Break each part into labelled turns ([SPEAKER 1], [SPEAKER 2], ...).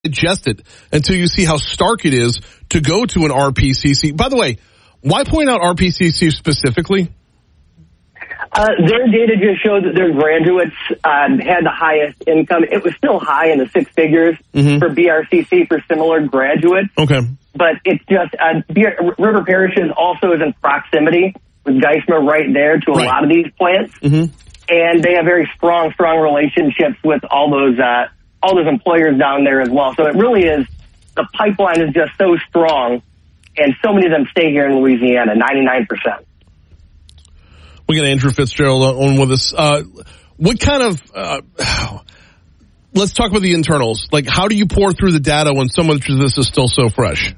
[SPEAKER 1] digest it until you see how stark it is to go to an RPCC. By the way, why point out RPCC specifically?
[SPEAKER 2] Their data just showed that their graduates had the highest income. It was still high in the six figures for BRCC for similar graduates.
[SPEAKER 1] Okay.
[SPEAKER 2] But it's just, River Parishes also is in proximity with Geismar right there to a lot of these plants. And they have very strong relationships with all those employers down there as well. So it really is, the pipeline is just so strong, and so many of them stay here in Louisiana, 99%.
[SPEAKER 1] We got Andrew Fitzgerald on with us. What kind of, let's talk about the internals. Like, how do you pour through the data when so much of this is still so fresh?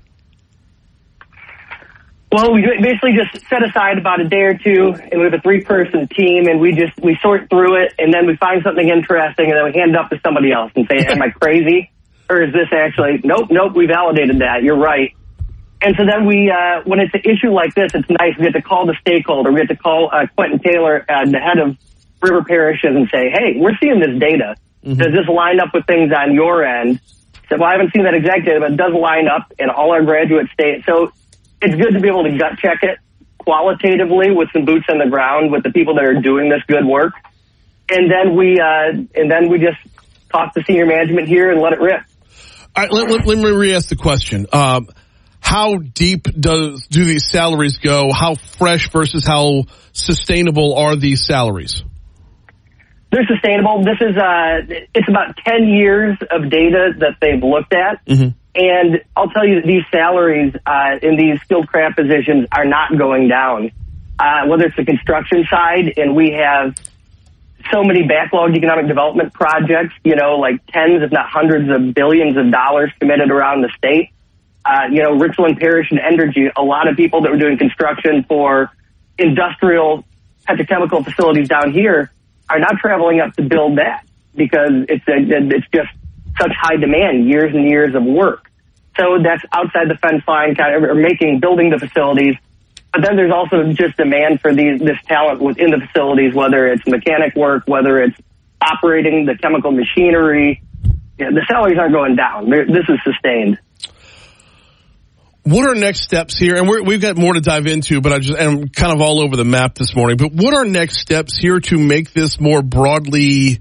[SPEAKER 2] Well, we basically just set aside about a day or two, and we have a 3-person team, and we sort through it, and then we find something interesting, and then we hand it up to somebody else and say, am I crazy? Or is this actually, nope, we validated that, you're right. And so then we, when it's an issue like this, it's nice. We get to call the stakeholder. We get to call Quentin Taylor, the head of River Parishes, and say, hey, we're seeing this data. Does this line up with things on your end? So, well, I haven't seen that exact data, but it does line up in all our graduate states. So it's good to be able to gut check it qualitatively with some boots on the ground with the people that are doing this good work. And then we just talk to senior management here and let it rip.
[SPEAKER 1] All right, let me re-ask the question. How deep do these salaries go? How fresh versus how sustainable are these salaries?
[SPEAKER 2] They're sustainable. This is it's about 10 years of data that they've looked at. And I'll tell you that these salaries in these skilled craft positions are not going down. Whether it's the construction side, and we have so many backlogged economic development projects, like tens, if not hundreds of billions of dollars committed around the state. Richland Parish and Entergy, a lot of people that were doing construction for industrial petrochemical facilities down here are not traveling up to build that because it's just such high demand, years and years of work. So that's outside the fence line, building the facilities. But then there's also just demand for this talent within the facilities, whether it's mechanic work, whether it's operating the chemical machinery. The salaries aren't going down. This is sustained.
[SPEAKER 1] What are next steps here? And we've got more to dive into, but I'm kind of all over the map this morning. But what are next steps here to make this more broadly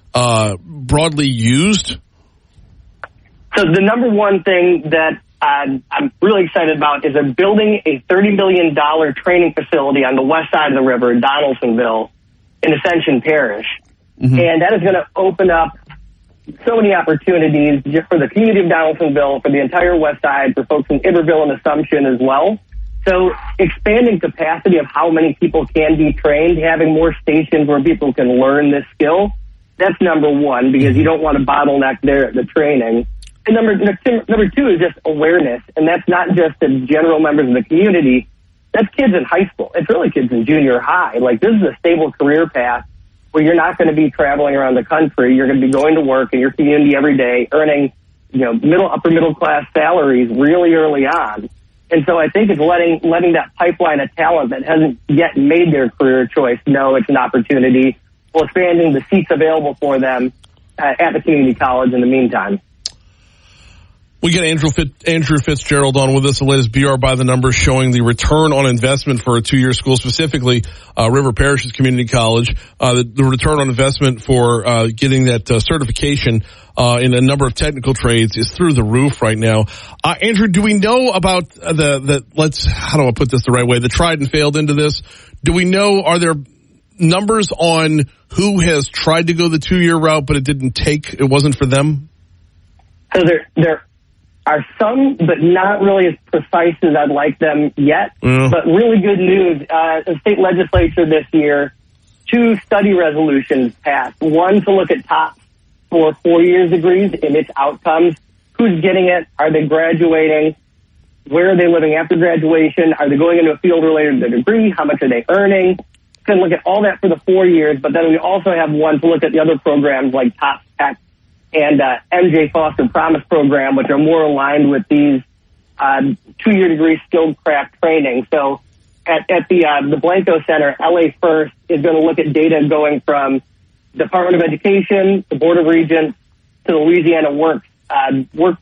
[SPEAKER 1] used?
[SPEAKER 2] So the number one thing that I'm really excited about is they're building a $30 million training facility on the west side of the river in Donaldsonville in Ascension Parish. And that is going to open up so many opportunities just for the community of Donaldsonville, for the entire west side, for folks in Iberville and Assumption as well. So expanding capacity of how many people can be trained, having more stations where people can learn this skill, that's number one, because you don't want to bottleneck the training. And number two is just awareness, and that's not just the general members of the community. That's kids in high school. It's really kids in junior high. Like, this is a stable career path where you're not going to be traveling around the country. You're going to be going to work in your community every day, earning, upper middle class salaries really early on. And so I think it's letting that pipeline of talent that hasn't yet made their career choice know it's an opportunity, while expanding the seats available for them at the community college in the meantime.
[SPEAKER 1] We get Andrew Fitzgerald on with us, the latest BR by the numbers showing the return on investment for a 2-year school, specifically River Parishes Community College. The return on investment for getting that certification in a number of technical trades is through the roof right now. Andrew, do we know about how do I put this the right way, the tried and failed into this? Do we know, are there numbers on who has tried to go the 2-year route, but it wasn't for them?
[SPEAKER 2] So there are some, but not really as precise as I'd like them yet. But really good news. The state legislature this year, 2 study resolutions passed. One to look at TOPS for 4-year degrees and its outcomes. Who's getting it? Are they graduating? Where are they living after graduation? Are they going into a field related to their degree? How much are they earning? Can look at all that for the 4 years, but then we also have one to look at the other programs like TOPS Tech and MJ Foster Promise Program, which are more aligned with these 2-year degree skilled craft training. So at the Blanco Center, LA First is going to look at data going from Department of Education, the Board of Regents, to the Louisiana Works